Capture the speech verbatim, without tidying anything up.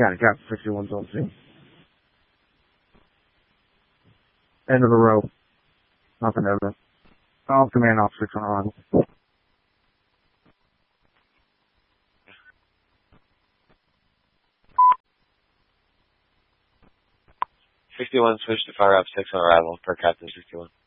Got it, Captain sixty-one zone C. End of the row. Nothing ever. All command off six on arrival. sixty-one, switch to fire up six on arrival per Captain sixty-one.